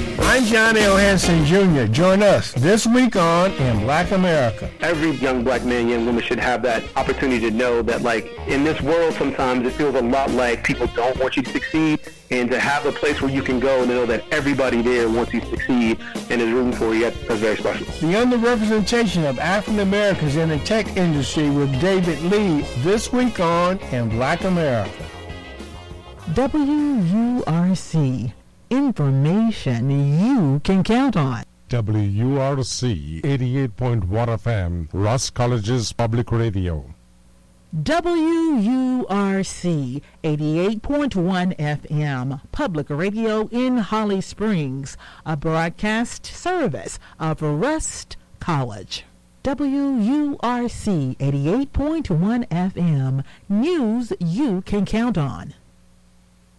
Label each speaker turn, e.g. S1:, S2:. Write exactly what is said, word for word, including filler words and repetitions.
S1: I'm John L. Hanson Junior Join us this week on In Black America.
S2: Every young black man, young woman should have that opportunity to know that, like, in this world sometimes it feels a lot like people don't want you to succeed, and to have a place where you can go and to know that everybody there wants you to succeed and is rooting for you, that's, that's very special.
S1: The underrepresentation of African Americans in the tech industry with David Lee this week on In Black America.
S3: W U R C. Information you can count on.
S4: W U R C eighty-eight point one F M, Ross College's Public Radio.
S3: W U R C eighty-eight point one F M, Public Radio in Holly Springs, a broadcast service of Rust College. W U R C eighty-eight point one F M, news you can count on.